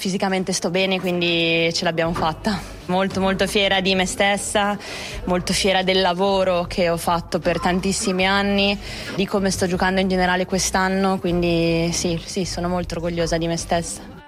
fisicamente sto bene, quindi ce l'abbiamo fatta. Molto molto fiera di me stessa, molto fiera del lavoro che ho fatto per tantissimi anni, di come sto giocando in generale quest'anno, quindi sì, sono molto orgogliosa di me stessa.